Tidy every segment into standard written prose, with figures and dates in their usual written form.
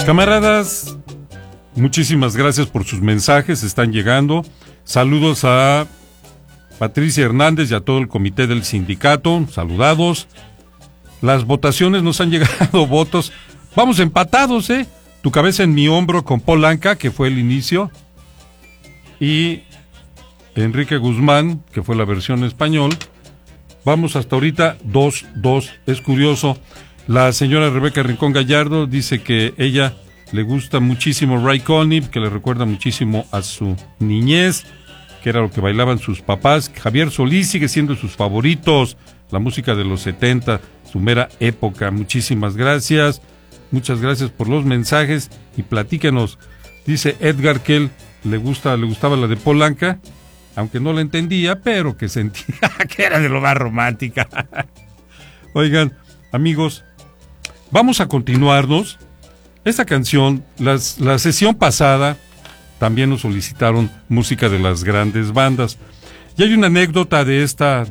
Camaradas, muchísimas gracias por sus mensajes, están llegando. Saludos a Patricia Hernández y a todo el comité del sindicato, saludados. Las votaciones nos han llegado votos. Vamos empatados, ¿eh? Tu cabeza en mi hombro con Polanca, que fue el inicio. Y Enrique Guzmán, que fue la versión en español. Vamos hasta ahorita 2-2. Es curioso. La señora Rebeca Rincón Gallardo dice que ella le gusta muchísimo Ray Conniff, que le recuerda muchísimo a su niñez, que era lo que bailaban sus papás. Javier Solís sigue siendo sus favoritos, la música de los 70, su mera época. Muchísimas gracias. Muchas gracias por los mensajes y platíquenos. Dice Edgar que él le gustaba la de Polanca, aunque no la entendía, pero que sentía que era de lo más romántica. Oigan, amigos, vamos a continuarnos. Esta canción, la sesión pasada, también nos solicitaron música de las grandes bandas. Y hay una anécdota de esta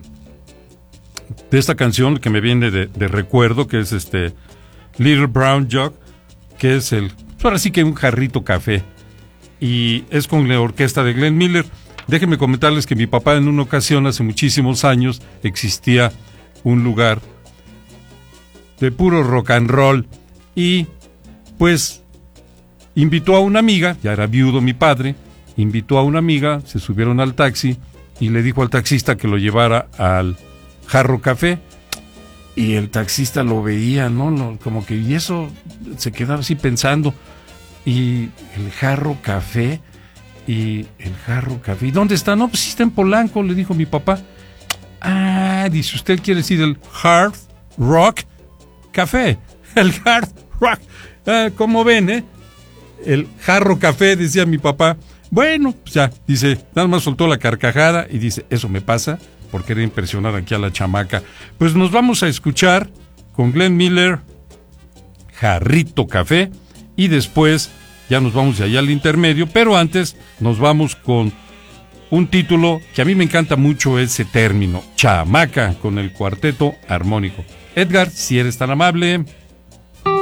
canción que me viene de recuerdo, que es Little Brown Jug, que es ahora sí que un jarrito café. Y es con la orquesta de Glenn Miller. Déjenme comentarles que mi papá en una ocasión, hace muchísimos años, existía un lugar de puro rock and roll y pues invitó a una amiga, ya era viudo mi padre, invitó a una amiga, se subieron al taxi y le dijo al taxista que lo llevara al Jarro Café. Y el taxista lo veía, ¿no? Como que, y eso se quedaba así pensando. Y el Jarro Café, ¿y dónde está? No, pues sí está en Polanco, le dijo mi papá. Ah, dice, ¿usted quiere decir el Hard Rock Café? El Hard Rock. ¿Cómo ven, El Jarro Café, decía mi papá. Bueno, pues ya, dice, nada más soltó la carcajada y dice, eso me pasa por querer impresionar aquí a la chamaca. Pues nos vamos a escuchar con Glenn Miller, Jarrito Café, y después ya nos vamos de allá al intermedio, pero antes nos vamos con un título que a mí me encanta mucho ese término, chamaca, con el cuarteto armónico. Edgar, si eres tan amable.